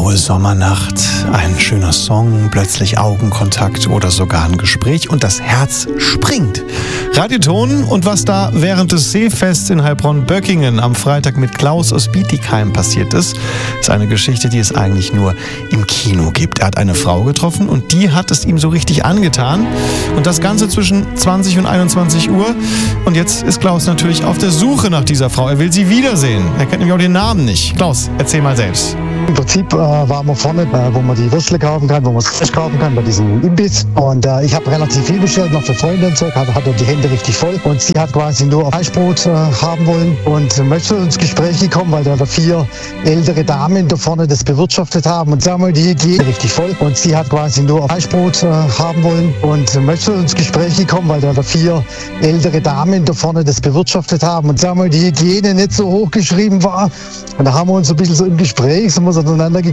graue Sommernacht, ein schöner Song, plötzlich Augenkontakt oder sogar ein Gespräch und das Herz springt. Radioton und was da während des Seefests in Heilbronn-Böckingen am Freitag mit Klaus aus Bietigheim passiert ist eine Geschichte, die es eigentlich nur im Kino gibt. Er hat eine Frau getroffen und die hat es ihm so richtig angetan. Und das Ganze zwischen 20 und 21 Uhr. Und jetzt ist Klaus natürlich auf der Suche nach dieser Frau. Er will sie wiedersehen. Er kennt nämlich auch den Namen nicht. Klaus, erzähl mal selbst. Im Prinzip waren wir vorne, wo man die Würstle kaufen kann, wo man es frisch kaufen kann, bei diesem Imbiss. Und ich habe relativ viel bestellt, noch für Freunde und so, hatte die Hände richtig voll. Und sie hat quasi nur Fleischbrot haben wollen und möchte ins Gespräch gekommen, weil da 4 ältere Damen da vorne das bewirtschaftet haben. Und sagen wir, die Hygiene richtig voll. Und sie hat quasi nur Fleischbrot haben wollen und möchte ins Gespräch gekommen, weil da 4 ältere Damen da vorne das bewirtschaftet haben. Und sagen wir, die Hygiene nicht so hoch geschrieben war. Und da haben wir uns ein bisschen so im Gespräch, sind wir so aneinander gekommen.